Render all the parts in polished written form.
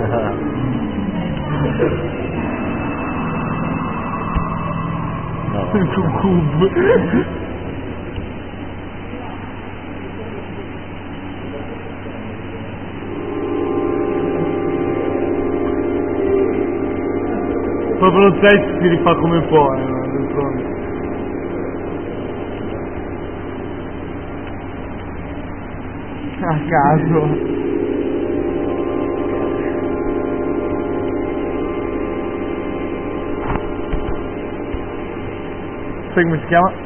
Cucub. Proprio lo sai, si rifà come può, a caso. Sai come si chiama?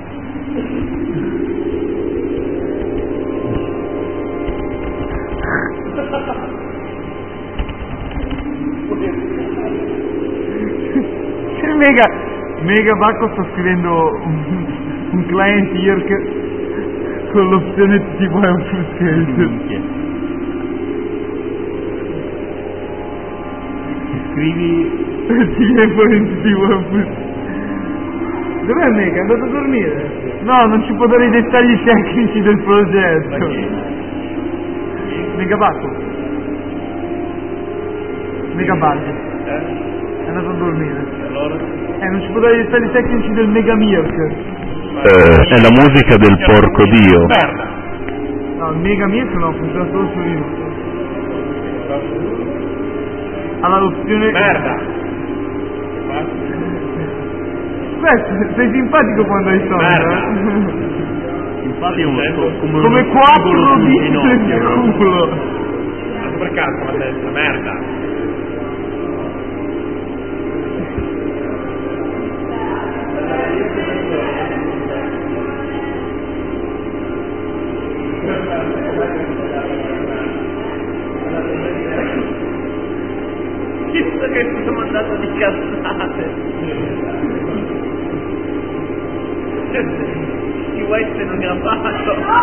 Mega Bacco sta scrivendo un client IRC con l'opzione tipo obfuscate. Scrivi tipo obfuscate. Dov'è Mega? È andato a dormire? No, non ci può dare i dettagli tecnici del progetto. Mega Bacco. Mega Bacco. È andato a dormire. allora? Non ci può dare i dettagli tecnici del Mega Mirk. È la musica del porco dio. Merda! No, il Mega Mirk no, funziona solo su Linux. Allora l'opzione... Merda! Sei simpatico quando hai sonno. Merda. Infatti Come 4 dita nel culo. Ma per cazzo la testa, merda! Visto che mi sono mandato di cazzate. Di West non ne ha fatto.